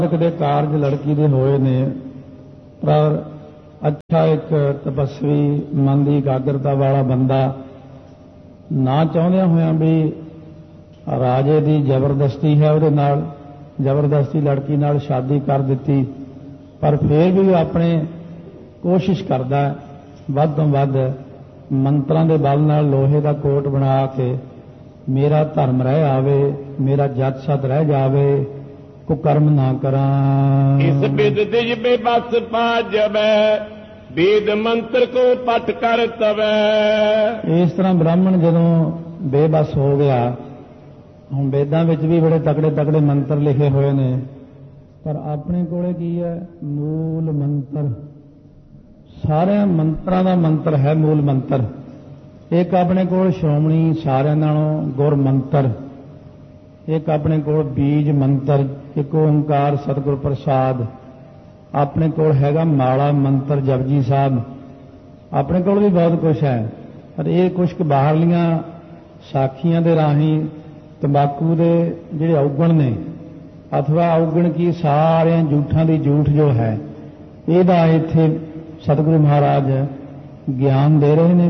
ਦੇ ਕਾਰਜ ਲੜਕੀ ਦੇ ਹੋਏ ਨੇ, ਪਰ ਅੱਛਾ ਇੱਕ ਤਪਸਵੀ ਮਨ ਦੀ ਇਕਾਗਰਤਾ ਵਾਲਾ ਬੰਦਾ ਨਾ ਚਾਹੁੰਦਿਆਂ ਹੋਇਆਂ ਵੀ ਰਾਜੇ ਦੀ ਜ਼ਬਰਦਸਤੀ ਹੈ, ਉਹਦੇ ਨਾਲ ਜ਼ਬਰਦਸਤੀ ਲੜਕੀ ਨਾਲ ਸ਼ਾਦੀ ਕਰ ਦਿੱਤੀ, ਪਰ ਫਿਰ ਵੀ ਆਪਣੇ ਕੋਸ਼ਿਸ਼ ਕਰਦਾ ਵੱਧ ਤੋਂ ਵੱਧ ਮੰਤਰਾਂ ਦੇ ਬਲ ਨਾਲ ਲੋਹੇ ਦਾ ਕੋਟ ਬਣਾ ਕੇ ਮੇਰਾ ਧਰਮ ਰਹਿ ਆਵੇ, ਮੇਰਾ ਜੱਤ ਸਤ ਰਹਿ ਜਾਵੇ, ਕੁਕਰਮ ਨਾ ਕਰਾਂ। ਇਸ ਬਿਦ ਦਿਜ ਬੇਬਸ ਪਾ ਜਬੈ, ਵੇਦ ਮੰਤਰ ਕੋ ਪਟ ਕਰ ਤਵੈ। ਇਸ ਤਰ੍ਹਾਂ ਬ੍ਰਾਹਮਣ ਜਦੋਂ ਬੇਬਸ ਹੋ ਗਿਆ, ਹੁਣ ਵੇਦਾਂ ਵਿੱਚ ਵੀ ਬੜੇ ਤਕੜੇ ਤਕੜੇ ਮੰਤਰ ਲਿਖੇ ਹੋਏ ਨੇ, ਪਰ ਆਪਣੇ ਕੋਲੇ ਕੀ ਹੈ? ਮੂਲ ਮੰਤਰ। ਸਾਰਿਆਂ ਮੰਤਰਾਂ ਦਾ ਮੰਤਰ ਹੈ ਮੂਲ ਮੰਤਰ। ਇੱਕ ਆਪਣੇ ਕੋਲ ਸ਼੍ਰੋਮਣੀ ਸਾਰਿਆਂ ਨਾਲੋਂ ਗੁਰ ਮੰਤਰ, ਇੱਕ ਆਪਣੇ ਕੋਲ ਬੀਜ ਮੰਤਰ, ਇੱਕ ਓਂਕਾਰ ਸਤਿਗੁਰ ਪ੍ਰਸਾਦ, ਆਪਣੇ ਕੋਲ ਹੈਗਾ ਮਾਲਾ ਮੰਤਰ ਜਪਜੀ ਸਾਹਿਬ, ਆਪਣੇ ਕੋਲ ਵੀ ਬਹੁਤ ਕੁਝ ਹੈ। ਪਰ ਇਹ ਕੁਝ ਕੁ ਬਾਹਰਲੀਆਂ ਸਾਖੀਆਂ ਦੇ ਰਾਹੀਂ ਤੰਬਾਕੂ ਦੇ ਜਿਹੜੇ ਔਗਣ ਨੇ, ਅਥਵਾ ਔਗਣ ਕੀ ਸਾਰਿਆਂ ਝੂਠਾਂ ਦੀ ਝੂਠ ਜੋ ਹੈ, ਇਹਦਾ ਇੱਥੇ ਸਤਿਗੁਰੂ ਮਹਾਰਾਜ ਗਿਆਨ ਦੇ ਰਹੇ ਨੇ।